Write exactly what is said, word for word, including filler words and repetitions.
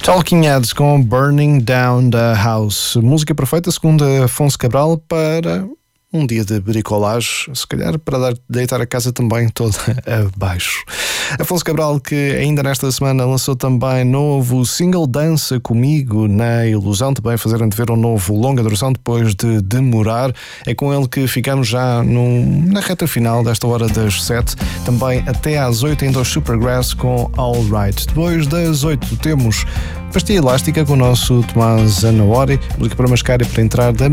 Talking Heads com Burning Down the House. Música perfeita, segundo Afonso Cabral, para um dia de bricolagem, se calhar para dar, deitar a casa também toda abaixo. Afonso Cabral, que ainda nesta semana lançou também novo single Dança Comigo na Ilusão, também fazer antever um novo longa duração depois de demorar. É com ele que ficamos já no, na reta final desta hora das sete, também até às oito ainda os Supergrass com All Right. Depois das oito temos Pastilha Elástica com o nosso Tomás Anaori, música para mascar e para entrar da